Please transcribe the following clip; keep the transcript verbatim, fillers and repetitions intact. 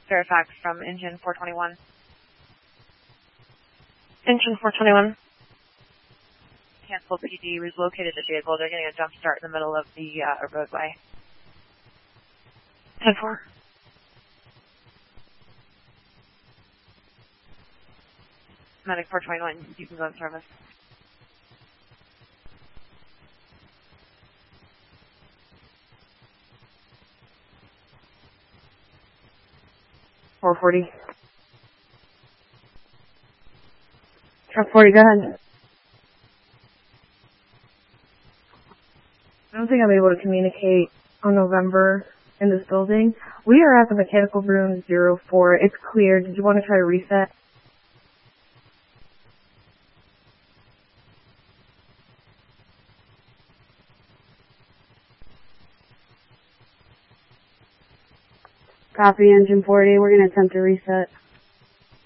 Fairfax from engine four twenty-one. Engine four twenty-one. Cancel P D, we've located the vehicle. They're getting a jump start in the middle of the uh, roadway. ten four. Medic four twenty-one, you can go in service. four forty. Truck forty, go ahead. I don't think I'm able to communicate on November in this building. We are at the mechanical room zero four. It's clear. Did you want to try to reset? Copy, engine forty. We're going to attempt to reset.